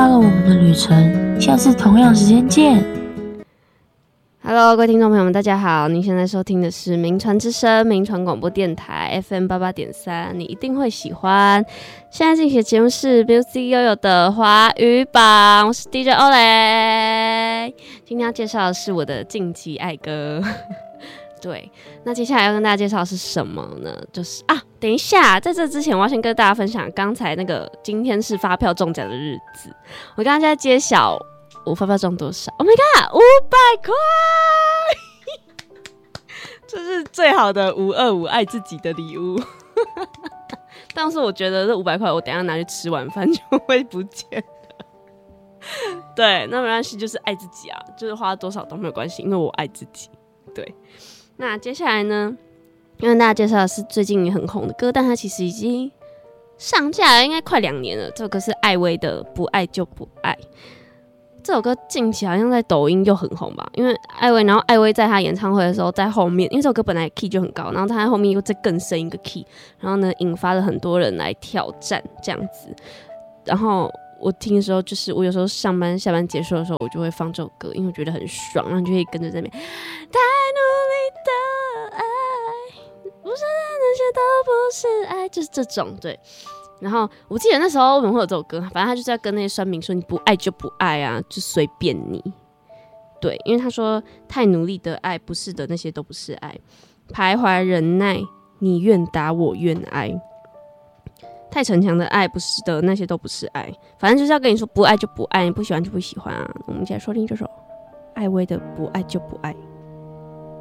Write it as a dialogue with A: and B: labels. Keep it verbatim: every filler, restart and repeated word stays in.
A: 发了我们的旅程，下次同样时间见。
B: Hello， 各位听众朋友们，大家好！您现在收听的是名传之声名传广播电台 F M 八八点三，你一定会喜欢。现在进行的节目是 Music 悠悠的华语榜，我是 D J 欧蕾。今天要介绍的是我的近期爱歌。对，那接下来要跟大家介绍的是什么呢？就是啊，等一下，在这之前，我要先跟大家分享刚才那个今天是发票中奖的日子。我刚刚在揭晓。我发票中多少 ？Oh my god， 五百块！这是最好的五二五爱自己的礼物。但是我觉得这五百块，我等一下拿去吃晚饭就会不见了。对，那没关系，就是爱自己啊，就是花多少都没有关系，因为我爱自己。对，那接下来呢，因为大家介绍的是最近也很红的歌，但它其实已经上架了，应该快两年了。这个是艾薇的《不爱就不爱》。这首歌近期好像在抖音又很红吧，因为艾薇，然后艾薇在她演唱会的时候在后面，因为这首歌本来 key 就很高，然后她在后面又再更升一个 key， 然后呢引发了很多人来挑战这样子。然后我听的时候，就是我有时候上班下班结束的时候，我就会放这首歌，因为我觉得很爽，然后就会跟着在那边太努力的爱，不是那些都不是爱，就是这种对。然后我记得那时候为什么会有这首歌，反正他就是在跟那些酸民说你不爱就不爱啊，就随便你。对，因为他说太努力的爱不是的，那些都不是爱，徘徊忍耐你愿打我愿挨，太逞强的爱不是的，那些都不是爱，反正就是要跟你说不爱就不爱，你不喜欢就不喜欢啊。我们一起来收听这首艾薇的《不爱就不爱》。